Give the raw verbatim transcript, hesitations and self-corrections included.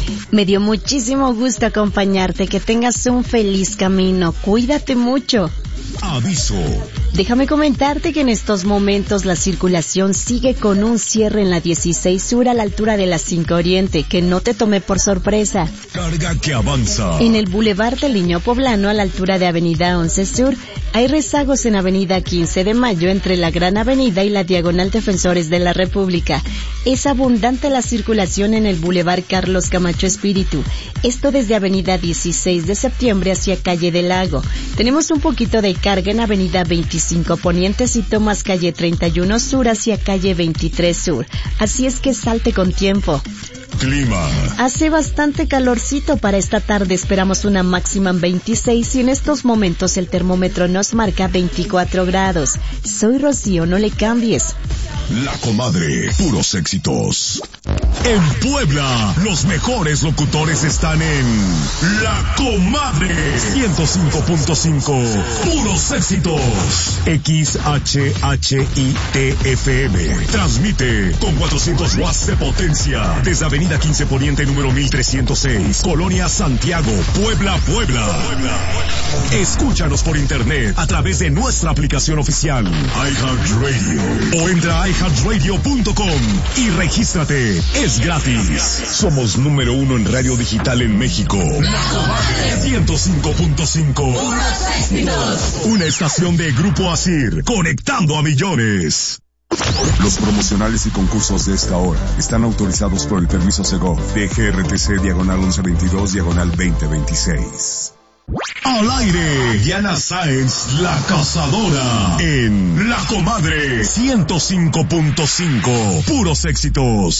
Me dio muchísimo gusto acompañarte, que tengas un feliz camino, cuídate mucho. Aviso. Déjame comentarte que en estos momentos la circulación sigue con un cierre en la dieciséis Sur a la altura de la cinco Oriente, que no te tomé por sorpresa. Carga que avanza. En el Boulevard del Niño Poblano a la altura de Avenida once Sur, hay rezagos en Avenida quince de Mayo entre la Gran Avenida y la Diagonal Defensores de la República. Es abundante la circulación en el Boulevard Carlos Camacho Espíritu, esto desde Avenida dieciséis de Septiembre hacia Calle del Lago. Tenemos un poquito de carga en Avenida veinticinco Poniente si tomas Calle treinta y uno Sur hacia Calle veintitrés Sur. Así es que salte con tiempo. Clima. Hace bastante calorcito para esta tarde, esperamos una máxima en veintiséis y en estos momentos el termómetro nos marca veinticuatro grados. Soy Rocío, no le cambies. La Comadre, puros éxitos. En Puebla, los mejores locutores están en La Comadre ciento cinco punto cinco, puros éxitos. X H H I T F M transmite con cuatrocientos watts de potencia desde Avenida quince Poniente número mil trescientos seis, Colonia Santiago, Puebla, Puebla. Escúchanos por internet a través de nuestra aplicación oficial iHeartRadio o entra a i heart radio punto com y regístrate. Es gratis. Somos número uno en radio digital en México. La Comadre ciento cinco punto cinco. Una estación de Grupo Asir, conectando a millones. Los promocionales y concursos de esta hora están autorizados por el permiso Segov de G R T C diagonal once veintidós diagonal veinte veintiséis. Al aire, Diana Sáenz, la cazadora, en La Comadre ciento cinco punto cinco, puros éxitos.